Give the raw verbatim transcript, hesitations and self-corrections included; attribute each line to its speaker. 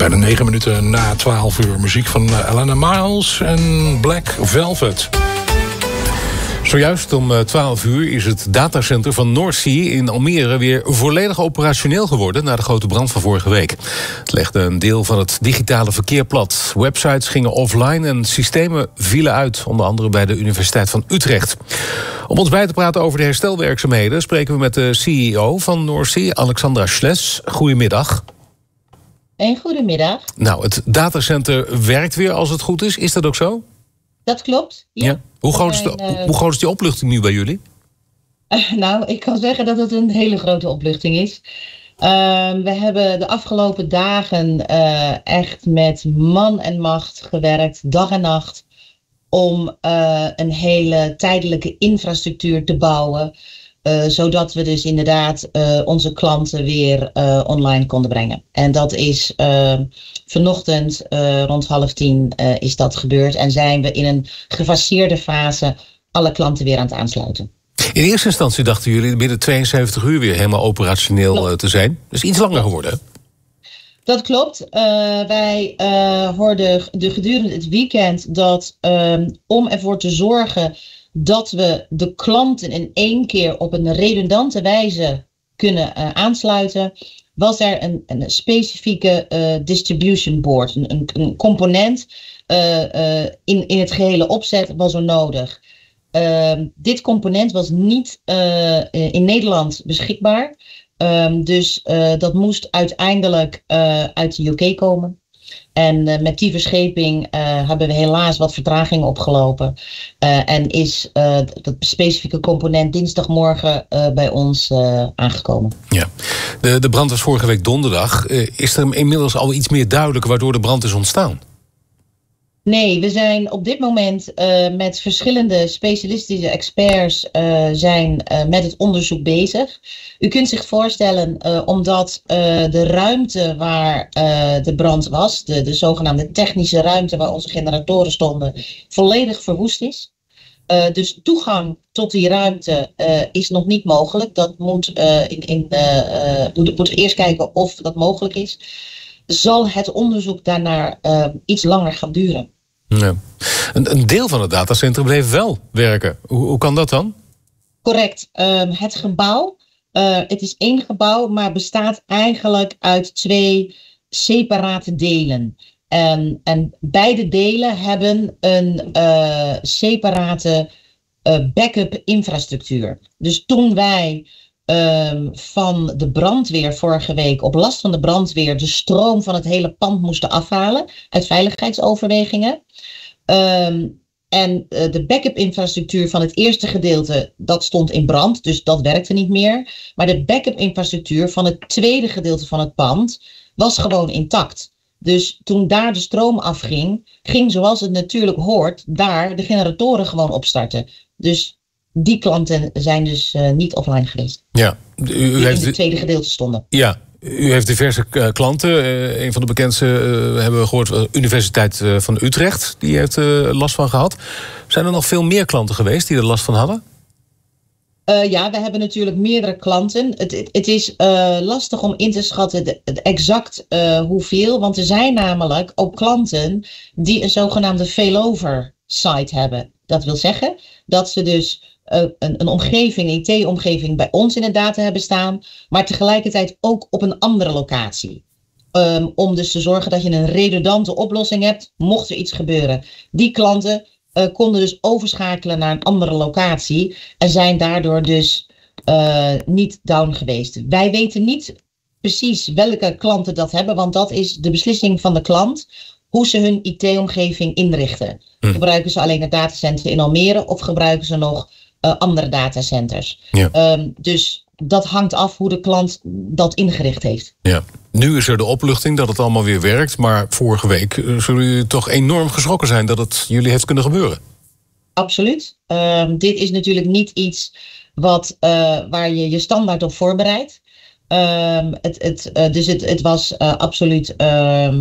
Speaker 1: Bijna negen minuten na twaalf uur. Muziek van Alana Miles en Black Velvet.
Speaker 2: Zojuist om twaalf uur is het datacenter van Noordzee in Almere weer volledig operationeel geworden na de grote brand van vorige week. Het legde een deel van het digitale verkeer plat. Websites gingen offline en systemen vielen uit, onder andere bij de Universiteit van Utrecht. Om ons bij te praten over de herstelwerkzaamheden spreken we met de C E O van Noordzee, Alexandra Schles. Goedemiddag.
Speaker 3: Een goedemiddag.
Speaker 2: Nou, het datacenter werkt weer als het goed is. Is dat ook zo?
Speaker 3: Dat klopt. Ja.
Speaker 2: Ja. Hoe, groot is de,
Speaker 3: zijn, uh,
Speaker 2: hoe groot is die opluchting nu bij jullie?
Speaker 3: Uh, nou, ik kan zeggen dat het een hele grote opluchting is. Uh, we hebben de afgelopen dagen uh, echt met man en macht gewerkt, dag en nacht, om uh, een hele tijdelijke infrastructuur te bouwen. Uh, zodat we dus inderdaad uh, onze klanten weer uh, online konden brengen. En dat is uh, vanochtend uh, rond half tien uh, is dat gebeurd. En zijn we in een gefaseerde fase alle klanten weer aan het aansluiten.
Speaker 2: In eerste instantie dachten jullie binnen tweeënzeventig uur weer helemaal operationeel uh, te zijn. Dus iets langer geworden.
Speaker 3: Dat klopt. Uh, wij uh, hoorden de gedurende het weekend dat uh, om ervoor te zorgen dat we de klanten in één keer op een redundante wijze kunnen uh, aansluiten, was er een, een specifieke uh, distribution board, een, een, een component uh, uh, in, in het gehele opzet was er nodig. Uh, dit component was niet uh, in Nederland beschikbaar, um, dus uh, dat moest uiteindelijk uh, uit de U K komen. En uh, met die verscheping uh, hebben we helaas wat vertraging opgelopen. Uh, en is uh, dat specifieke component dinsdagmorgen uh, bij ons uh, aangekomen. Ja.
Speaker 2: De, de brand was vorige week donderdag. Uh, is er inmiddels al iets meer duidelijk waardoor de brand is ontstaan?
Speaker 3: Nee, we zijn op dit moment uh, met verschillende specialistische experts uh, zijn uh, met het onderzoek bezig. U kunt zich voorstellen, uh, omdat uh, de ruimte waar uh, de brand was, de, de zogenaamde technische ruimte waar onze generatoren stonden, volledig verwoest is. Uh, dus toegang tot die ruimte uh, is nog niet mogelijk. Dat moet, uh, in, in, uh, uh, moet, moeten we eerst kijken of dat mogelijk is. Zal het onderzoek daarnaar uh, iets langer gaan duren.
Speaker 2: Ja. Een, een deel van het datacentrum bleef wel werken. Hoe, hoe kan dat dan?
Speaker 3: Correct. Um, het gebouw, uh, het is één gebouw, maar bestaat eigenlijk uit twee separate delen. En, en beide delen hebben een uh, separate uh, backup infrastructuur. Dus toen wij Um, van de brandweer vorige week op last van de brandweer de stroom van het hele pand moesten afhalen uit veiligheidsoverwegingen. Um, en uh, de backup infrastructuur van het eerste gedeelte, dat stond in brand, dus dat werkte niet meer. Maar de backup infrastructuur van het tweede gedeelte van het pand was gewoon intact. Dus toen daar de stroom afging, ging zoals het natuurlijk hoort, daar de generatoren gewoon opstarten. Dus die klanten zijn dus uh, niet offline geweest.
Speaker 2: Ja, u, u
Speaker 3: die
Speaker 2: heeft
Speaker 3: in het tweede gedeelte stonden.
Speaker 2: Ja, u heeft diverse uh, klanten. Uh, een van de bekendste uh, hebben we gehoord, uh, Universiteit uh, van Utrecht. Die heeft uh, last van gehad. Zijn er nog veel meer klanten geweest die er last van hadden?
Speaker 3: Uh, ja, we hebben natuurlijk meerdere klanten. Het, het, het is uh, lastig om in te schatten de, de exact uh, hoeveel. Want er zijn namelijk ook klanten die een zogenaamde failover site hebben. Dat wil zeggen dat ze dus Uh, een, een omgeving, een I T-omgeving bij ons in het data hebben staan, maar tegelijkertijd ook op een andere locatie. Um, om dus te zorgen dat je een redundante oplossing hebt, mocht er iets gebeuren. Die klanten uh, konden dus overschakelen naar een andere locatie en zijn daardoor dus uh, niet down geweest. Wij weten niet precies welke klanten dat hebben, want dat is de beslissing van de klant, hoe ze hun I T-omgeving inrichten. Hm. Gebruiken ze alleen het datacenter in Almere of gebruiken ze nog Uh, andere datacenters. Ja. Um, dus dat hangt af hoe de klant dat ingericht heeft.
Speaker 2: Ja. Nu is er de opluchting dat het allemaal weer werkt, maar vorige week uh, zullen jullie toch enorm geschrokken zijn dat het jullie heeft kunnen gebeuren.
Speaker 3: Absoluut. Um, dit is natuurlijk niet iets wat, uh, waar je je standaard op voorbereidt. Um, het, het, uh, dus het, het was uh, absoluut Um,